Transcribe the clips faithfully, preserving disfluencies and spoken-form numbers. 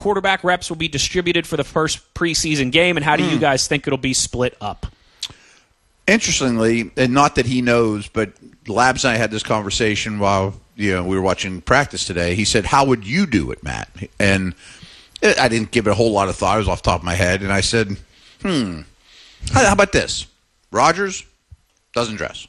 quarterback reps will be distributed for the first preseason game, and how do mm. you guys think it'll be split up? Interestingly, and not that he knows, but Labs and I had this conversation while you know we were watching practice today. He said, "How would you do it, Matt?" And I didn't give it a whole lot of thought. It was off the top of my head, and I said, "Hmm, how about this? Rodgers doesn't dress.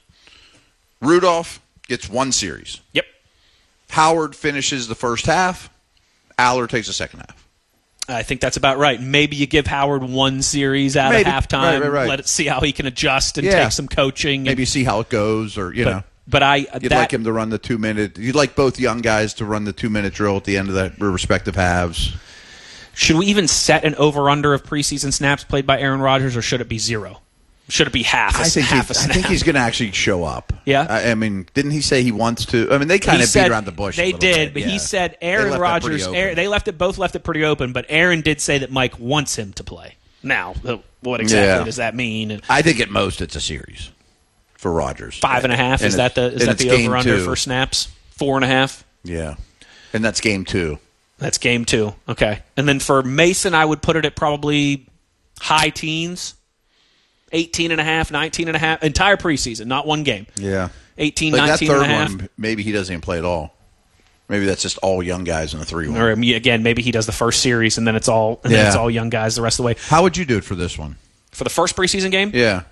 Rudolph gets one series. Yep. Howard finishes the first half. Aller takes the second half." I think that's about right. Maybe you give Howard one series out Maybe. of halftime, right, right, right. let it see how he can adjust and yeah. take some coaching. Maybe and, see how it goes, or you but, know. But I you'd that, like him to run the two minute. You'd like both young guys to run the two minute drill at the end of their respective halves. Should we even set an over under of preseason snaps played by Aaron Rodgers, or should it be zero? Should it be half? A, I think half he, a snap? I think he's going to actually show up. Yeah. I, I mean, didn't he say he wants to? I mean, they kind He of said- beat around the bush. a They little did, bit, but yeah. he said They Aaron left that pretty Rodgers. open. Aaron, they left it both left it pretty open, but Aaron did say that Mike wants him to play. Now, what exactly Yeah. does that mean? I think at most it's a series for Rodgers. Five and a half. And Is that the is and that it's the game over under two. for snaps? Four and a half. Yeah, and that's game two. That's game two. Okay. And then for Mason, I would put it at probably high teens, eighteen and a half, nineteen and a half, entire preseason, not one game. Yeah, eighteen, like nineteen that third and a half. one, maybe he doesn't even play at all. Maybe that's just all young guys in the three one. Or again, maybe he does the first series and then it's all and Yeah. then it's all young guys the rest of the way. How would you do it for this one? For the first preseason game, Yeah,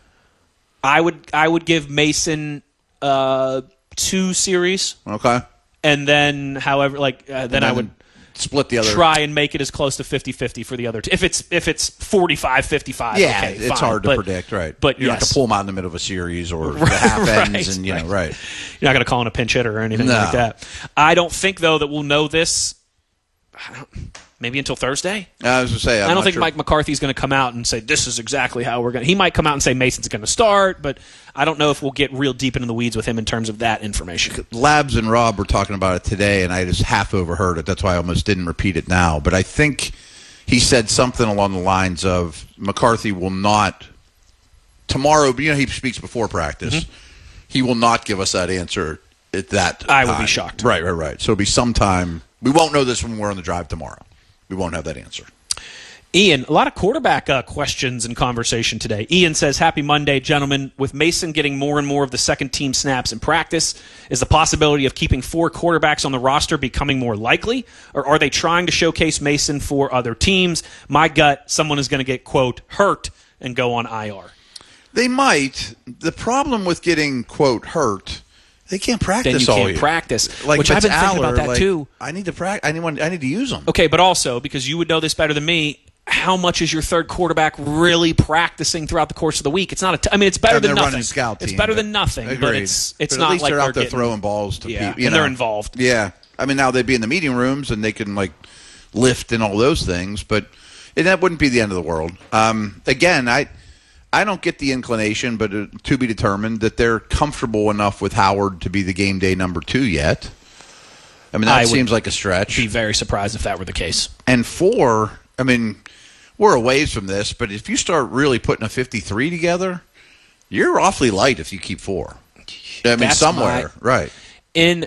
I would I would give Mason uh, two series, okay. and then however like uh, then, then I would split the other. try and make it as close to fifty-fifty for the other two. If it's if it's forty-five fifty-five, Yeah, okay, it's fine. hard to But- predict, right? But you don't have yes. to pull them out in the middle of a series or the half ends, Right, and you know, right. right? You're not going to call in a pinch hitter or anything No. like that. I don't think though that we'll know this. I don't, maybe until Thursday. I was going to say, I'm I don't not think sure. Mike McCarthy's going to come out and say this is exactly how we're going. He might come out and say Mason's going to start, but I don't know if we'll get real deep into the weeds with him in terms of that information. Labs and Rob were talking about it today, and I just half overheard it. That's why I almost didn't repeat it now. But I think he said something along the lines of McCarthy will not tomorrow. You know, he speaks before practice. Mm-hmm. He will not give us that answer at that. I would time. be shocked. Right, right, right. So it'll be sometime. We won't know this when we're on the drive tomorrow. We won't have that answer. Ian, a lot of quarterback uh, questions and conversation today. Ian says, happy Monday, gentlemen. With Mason getting more and more of the second team snaps in practice, is the possibility of keeping four quarterbacks on the roster becoming more likely? Or are they trying to showcase Mason for other teams? My gut, someone is going to get, quote, hurt and go on I R. They might. The problem with getting, quote, hurt, they can't practice Then you all can't year. practice, Like, which if I've it's been thinking Aller, about that like, too. I need to practice. I need, I need to use them. Okay, but also, because you would know this better than me, how much is your third quarterback really practicing throughout the course of the week? It's not a. T- I mean, it's better And than they're nothing. running scout it's team, better but- than nothing, Agreed. but it's it's but not at least like they're out there getting, throwing balls to yeah, people. You and know. they're involved. Yeah, I mean now they'd be in the meeting rooms and they can like lift and all those things, but and that wouldn't be the end of the world. Um, again, I I don't get the inclination, but uh, to be determined that they're comfortable enough with Howard to be the game day number two yet. I mean that I would seems like a stretch. Be very surprised if that were the case. And four, I mean, we're a ways from this, but if you start really putting a fifty-three together, you're awfully light if you keep four. I mean, That's somewhere, my- right? In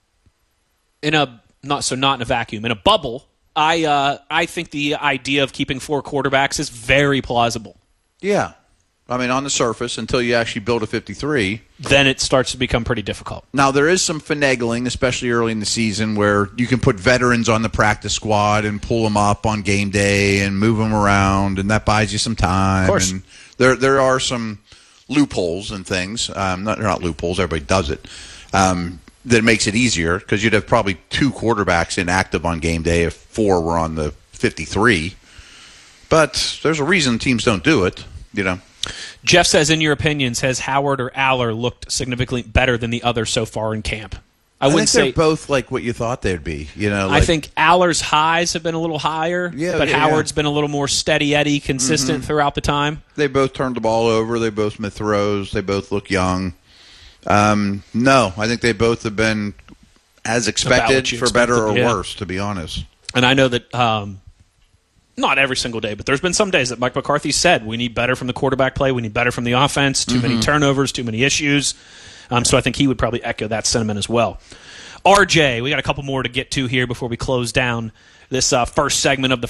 in a not so not in a vacuum, in a bubble, I uh, I think the idea of keeping four quarterbacks is very plausible. Yeah. I mean, on the surface, until you actually build a fifty-three. Then it starts to become pretty difficult. Now, there is some finagling, especially early in the season, where you can put veterans on the practice squad and pull them up on game day and move them around, and that buys you some time. Of course. And there, there are some loopholes and things. Um, not, they're not loopholes. Everybody does it. Um, that makes it easier because you'd have probably two quarterbacks inactive on game day if four were on the fifty-three. But there's a reason teams don't do it, you know. Jeff says, in your opinions, has Howard or Aller looked significantly better than the other so far in camp? I, I wouldn't think they're say both like what you thought they'd be. You know, I like, think Aller's highs have been a little higher, Yeah, but yeah, Howard's yeah. been a little more steady Eddie, consistent Mm-hmm. throughout the time. they both turned the ball over. They both made throws. They both look young. Um, no, I think they both have been as expected, you for better or expected, yeah. worse, to be honest. And I know that um, not every single day, but there's been some days that Mike McCarthy said we need better from the quarterback play, we need better from the offense, too Mm-hmm. many turnovers, too many issues. Um, so I think he would probably echo that sentiment as well. R J, we got a couple more to get to here before we close down. this uh, first segment of the